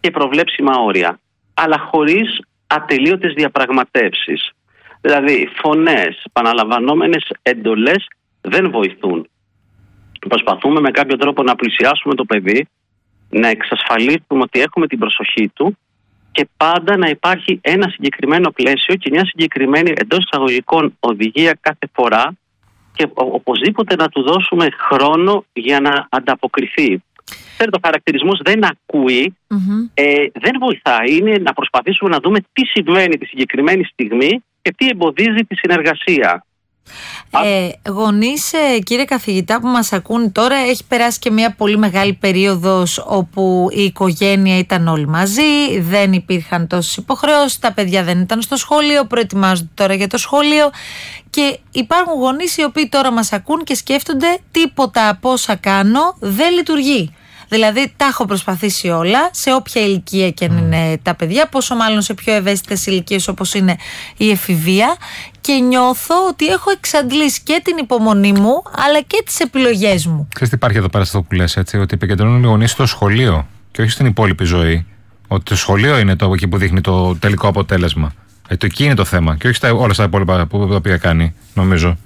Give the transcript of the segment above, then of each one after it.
και προβλέψιμα όρια, αλλά χωρίς ατελείωτες διαπραγματεύσεις. Δηλαδή, φωνές, επαναλαμβανόμενες εντολές δεν βοηθούν. Προσπαθούμε με κάποιο τρόπο να πλησιάσουμε το παιδί, να εξασφαλίσουμε ότι έχουμε την προσοχή του και πάντα να υπάρχει ένα συγκεκριμένο πλαίσιο και μια συγκεκριμένη εντός εισαγωγικών οδηγία κάθε φορά και οπωσδήποτε να του δώσουμε χρόνο για να ανταποκριθεί. Ξέρετε, ο χαρακτηρισμός δεν ακούει, δεν βοηθάει. Είναι να προσπαθήσουμε να δούμε τι συμβαίνει τη συγκεκριμένη στιγμή και τι εμποδίζει τη συνεργασία. Γονείς, κύριε καθηγητά, που μας ακούν τώρα, έχει περάσει και μια πολύ μεγάλη περίοδος όπου η οικογένεια ήταν όλοι μαζί, δεν υπήρχαν τόσες υποχρεώσεις, τα παιδιά δεν ήταν στο σχολείο, προετοιμάζονται τώρα για το σχολείο και υπάρχουν γονείς οι οποίοι τώρα μας ακούν και σκέφτονται τίποτα από όσα κάνω δεν λειτουργεί. Δηλαδή τα έχω προσπαθήσει όλα, σε όποια ηλικία και αν είναι τα παιδιά, πόσο μάλλον σε πιο ευαίσθητες ηλικίες όπως είναι η εφηβεία, και νιώθω ότι έχω εξαντλήσει και την υπομονή μου αλλά και τις επιλογές μου. Ξέρεις τι υπάρχει εδώ πέρα στο που λες, έτσι, ότι επικεντρώνουν οι γονείς στο σχολείο και όχι στην υπόλοιπη ζωή. Ότι το σχολείο είναι το εκεί που δείχνει το τελικό αποτέλεσμα. Το εκεί είναι το θέμα και όχι όλα στα υπόλοιπα που τα οποία κάνει, νομίζω.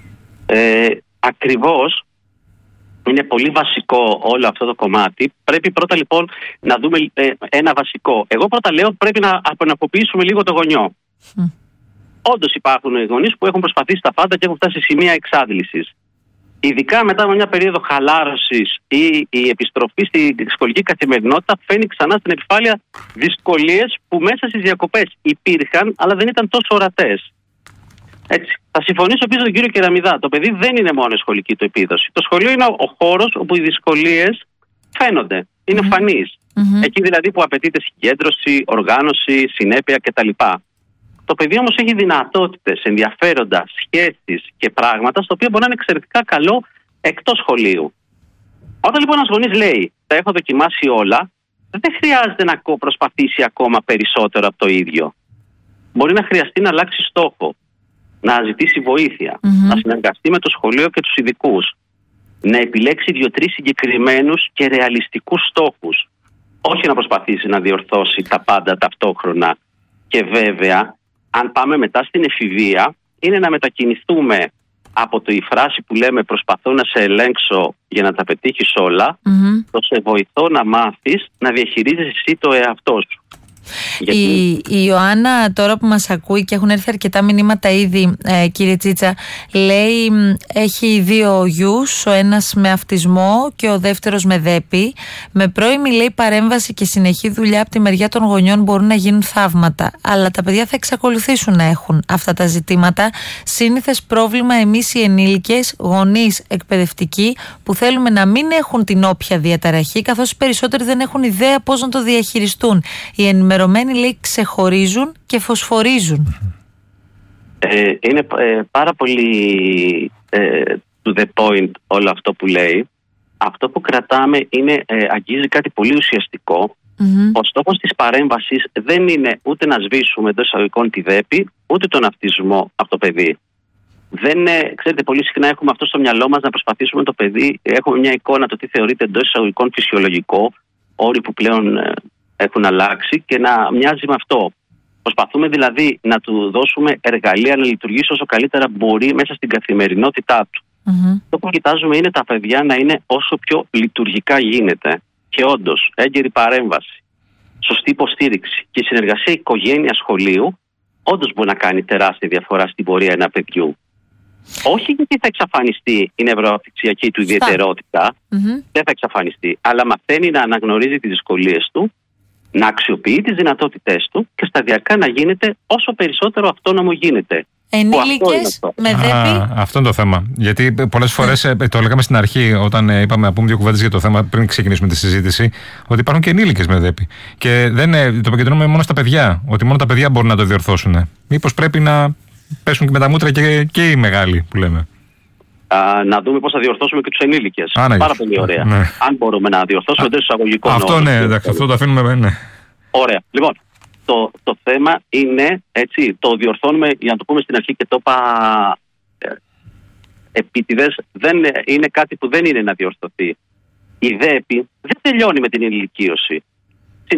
Ακριβώς. Είναι πολύ βασικό όλο αυτό το κομμάτι. Πρέπει πρώτα λοιπόν να δούμε ένα βασικό. Εγώ πρώτα λέω πρέπει να απεναποποιήσουμε λίγο το γονιό. Όντως υπάρχουν γονείς που έχουν προσπαθήσει τα πάντα και έχουν φτάσει σε σημεία εξάντλησης. Ειδικά μετά από μια περίοδο χαλάρωσης ή η επιστροφή στη σχολική καθημερινότητα φαίνει ξανά στην επιφάνεια δυσκολίες που μέσα στις διακοπές υπήρχαν αλλά δεν ήταν τόσο ορατές. Έτσι. Θα συμφωνήσω επίσης με τον κύριο Κεραμιδά. Το παιδί δεν είναι μόνο η σχολική του επίδοση. Το σχολείο είναι ο χώρος όπου οι δυσκολίες φαίνονται, είναι φανείς. Εκεί δηλαδή που απαιτείται συγκέντρωση, οργάνωση, συνέπεια κτλ. Το παιδί όμως έχει δυνατότητες, ενδιαφέροντα, σχέσεις και πράγματα στα οποία μπορεί να είναι εξαιρετικά καλό εκτός σχολείου. Όταν λοιπόν ένας γονείς λέει τα έχω δοκιμάσει όλα, δεν χρειάζεται να προσπαθήσει ακόμα περισσότερο από το ίδιο. Μπορεί να χρειαστεί να αλλάξει στόχο, να ζητήσει βοήθεια, να συνεργαστεί με το σχολείο και τους ειδικούς, να επιλέξει 2-3 συγκεκριμένους και ρεαλιστικούς στόχους, όχι να προσπαθήσει να διορθώσει τα πάντα ταυτόχρονα. Και βέβαια, αν πάμε μετά στην εφηβεία, είναι να μετακινηθούμε από η φράση που λέμε προσπαθώ να σε ελέγξω για να τα πετύχεις όλα, το σε βοηθώ να μάθεις να διαχειρίζεσαι εσύ το εαυτό σου. Η Ιωάννα τώρα που μας ακούει και έχουν έρθει αρκετά μηνύματα ήδη, κύριε Τσίτσα, λέει έχει 2 γιους, ο ένας με αυτισμό και ο δεύτερος με δέπη. Με πρώιμη, λέει, παρέμβαση και συνεχή δουλειά από τη μεριά των γονιών μπορούν να γίνουν θαύματα, αλλά τα παιδιά θα εξακολουθήσουν να έχουν αυτά τα ζητήματα. Σύνηθες πρόβλημα εμείς οι ενήλικες, γονείς, εκπαιδευτικοί, που θέλουμε να μην έχουν την όποια διαταραχή, καθώς οι περισσότεροι δεν έχουν ιδέα πώς να το διαχειριστούν. Οι ενημερωμένοι, λέει, ξεχωρίζουν και φωσφορίζουν. Είναι πάρα πολύ to the point όλο αυτό που λέει. Αυτό που κρατάμε αγγίζει κάτι πολύ ουσιαστικό. Ο στόχος της παρέμβασης δεν είναι ούτε να σβήσουμε εντός εισαγωγικών τη δέπη, ούτε τον αυτισμό από το παιδί. Ξέρετε, πολύ συχνά έχουμε αυτό στο μυαλό μας να προσπαθήσουμε το παιδί, έχουμε μια εικόνα το τι θεωρείται εντός εισαγωγικών φυσιολογικό, όροι που πλέον έχουν αλλάξει, και να μοιάζει με αυτό. Προσπαθούμε δηλαδή να του δώσουμε εργαλεία να λειτουργήσει όσο καλύτερα μπορεί μέσα στην καθημερινότητά του. Το που κοιτάζουμε είναι τα παιδιά να είναι όσο πιο λειτουργικά γίνεται. Και όντως, έγκαιρη παρέμβαση, σωστή υποστήριξη και συνεργασία οικογένεια-σχολείου όντως μπορεί να κάνει τεράστια διαφορά στην πορεία ένα παιδιού. Όχι γιατί θα εξαφανιστεί η νευροαπτυξιακή του ιδιαιτερότητα, δεν θα εξαφανιστεί, αλλά μαθαίνει να αναγνωρίζει τις δυσκολίες του, να αξιοποιεί τις δυνατότητές του και σταδιακά να γίνεται όσο περισσότερο αυτόνομο γίνεται. Ενήλικες με δέπη. Αυτό είναι το θέμα. Γιατί πολλές φορές, το λέγαμε στην αρχή, όταν είπαμε να πούμε 2 κουβέντες για το θέμα, πριν ξεκινήσουμε τη συζήτηση, ότι υπάρχουν και ενήλικες με δέπη. Και δεν το επικεντρώνουμε μόνο στα παιδιά, ότι μόνο τα παιδιά μπορούν να το διορθώσουν. Μήπως πρέπει να πέσουν και με τα μούτρα και οι μεγάλοι που λέμε. Να δούμε πώς θα διορθώσουμε και τους ενήλικες. Πάρα πολύ ωραία. Ναι. Αν μπορούμε να διορθώσουμε εντός εισαγωγικών. Αυτό ναι, εντάξει, αυτό το αφήνουμε. Ναι. Ωραία. Λοιπόν, το θέμα είναι, έτσι, το διορθώνουμε, για να το πούμε στην αρχή και το είπα επίτηδες, είναι κάτι που δεν είναι να διορθωθεί. Η δέπη δεν τελειώνει με την ενηλικίωση.